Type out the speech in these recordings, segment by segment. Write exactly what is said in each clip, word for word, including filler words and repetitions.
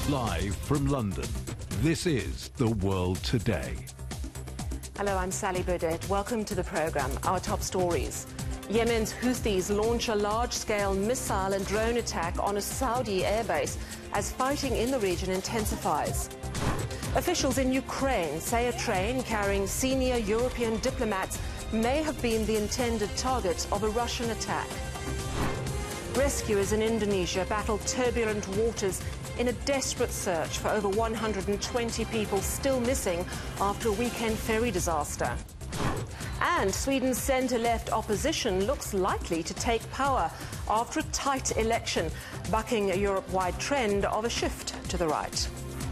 Live from London, this is The World Today. Hello, I'm Sally Burdett. Welcome to the programme. Our top stories. Yemen's Houthis launch a large-scale missile and drone attack on a Saudi airbase as fighting in the region intensifies. Officials in Ukraine say a train carrying senior European diplomats may have been the intended target of a Russian attack. Rescuers in Indonesia battle turbulent waters in a desperate search for over one hundred twenty people still missing after a weekend ferry disaster. And Sweden's centre-left opposition looks likely to take power after a tight election, bucking a Europe-wide trend of a shift to the right.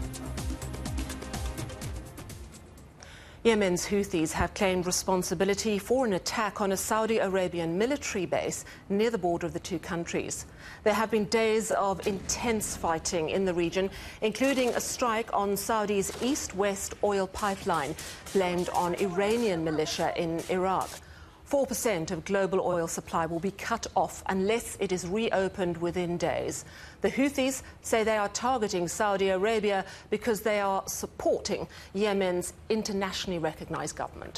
Yemen's Houthis have claimed responsibility for an attack on a Saudi Arabian military base near the border of the two countries. There have been days of intense fighting in the region, including a strike on Saudi's east-west oil pipeline, blamed on Iranian militia in Iraq. four percent of global oil supply will be cut off unless it is reopened within days. The Houthis say they are targeting Saudi Arabia because they are supporting Yemen's internationally recognized government.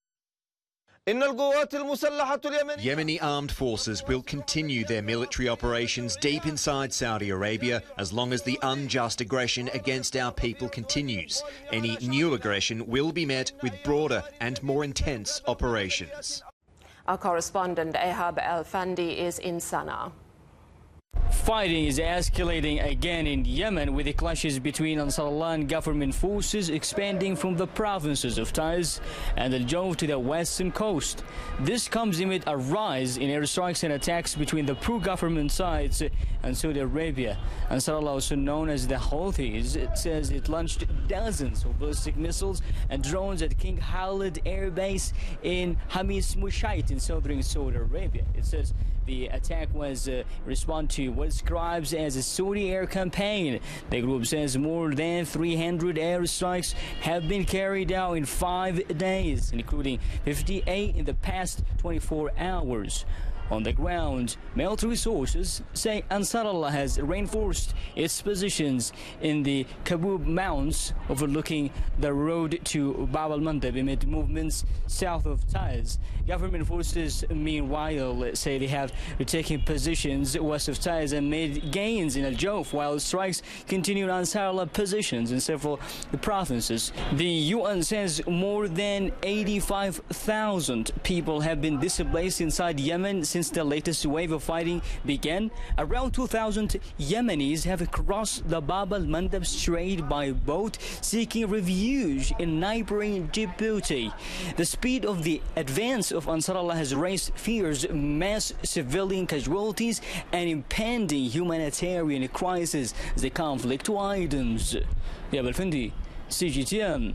Yemeni armed forces will continue their military operations deep inside Saudi Arabia as long as the unjust aggression against our people continues. Any new aggression will be met with broader and more intense operations. Our correspondent Ahab Al-Fandi is in Sana'a. Fighting is escalating again in Yemen, with the clashes between Ansarullah and government forces expanding from the provinces of Taiz and Al-Jawf to the western coast. This comes amid a rise in airstrikes and attacks between the pro-government sides and Saudi Arabia. Ansarullah, also known as the Houthis, it says it launched dozens of ballistic missiles and drones at King Khalid Air Base in Hamis Mushait in southern Saudi Arabia. It says the attack was uh, response to what it describes as a Saudi air campaign. The group says more than three hundred airstrikes have been carried out in five days, including fifty-eight in the past twenty-four hours. On the ground, military sources say Ansarullah has reinforced its positions in the Kabub Mountains overlooking the road to Bab al-Mandab amid movements south of Taiz. Government forces, meanwhile, say they have retaken positions west of Taiz and made gains in Al-Jawf, while strikes continue on Ansarullah positions in several provinces. The U N says more than eighty-five thousand people have been displaced inside Yemen since the latest wave of fighting began. Around two thousand Yemenis have crossed the Bab al-Mandab Strait by boat, seeking refuge in neighboring Djibouti. The speed of the advance of Ansarullah has raised fears of mass civilian casualties and impending humanitarian crisis as the conflict widens. Ahab Al-Fandi, C G T N.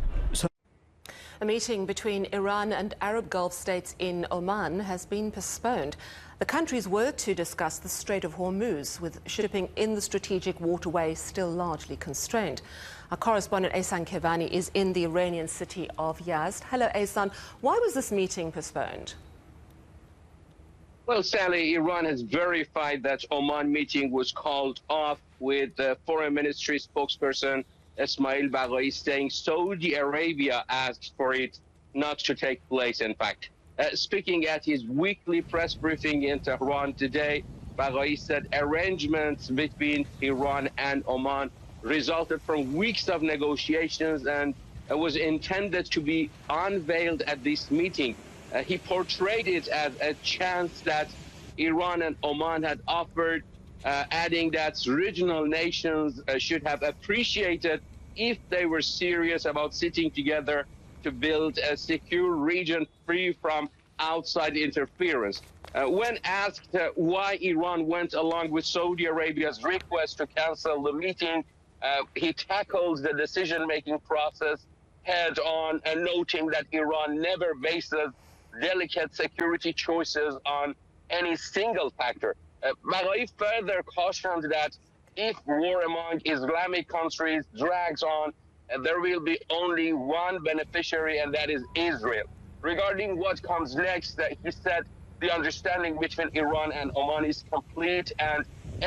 A meeting between Iran and Arab Gulf states in Oman has been postponed. The countries were to discuss the Strait of Hormuz, with shipping in the strategic waterway still largely constrained. Our correspondent Ehsan Kevani is in the Iranian city of Yazd. Hello, Ehsan. Why was this meeting postponed? Well, Sally, Iran has verified that Oman meeting was called off, with the foreign ministry spokesperson Ismail Baghai saying Saudi Arabia asked for it not to take place, in fact. Uh, speaking at his weekly press briefing in Tehran today, Baghai said arrangements between Iran and Oman resulted from weeks of negotiations and uh, was intended to be unveiled at this meeting. Uh, he portrayed it as a chance that Iran and Oman had offered, Uh, adding that regional nations uh, should have appreciated if they were serious about sitting together to build a secure region free from outside interference. Uh, when asked uh, why Iran went along with Saudi Arabia's request to cancel the meeting, uh, he tackles the decision-making process head-on, and noting that Iran never bases delicate security choices on any single factor. Uh, Baghai further cautioned that if war among Islamic countries drags on, uh, there will be only one beneficiary, and that is Israel. Regarding what comes next, uh, he said the understanding between Iran and Oman is complete, and